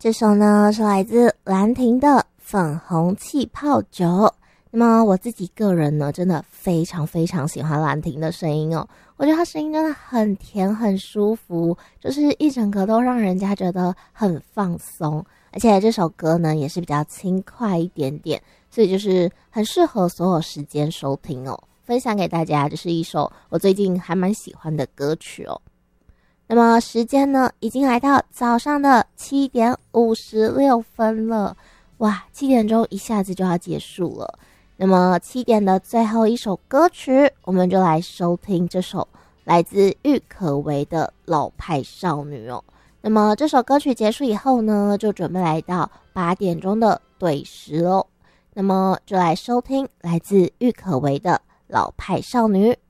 这首呢是来自兰亭的《粉红气泡酒》。那么我自己个人呢，真的非常非常喜欢兰亭的声音哦。我觉得他声音真的很甜很舒服，就是一整个都让人家觉得很放松。而且这首歌呢也是比较轻快一点点，所以就是很适合所有时间收听哦。分享给大家，这是一首我最近还蛮喜欢的歌曲哦。那么时间呢已经来到早上的7点56分了，哇，7点钟一下子就要结束了。那么7点的最后一首歌曲，我们就来收听这首来自郁可唯的《老派少女》哦。那么这首歌曲结束以后呢，就准备来到8点钟的对时哦。那么就来收听来自郁可唯的《老派少女》。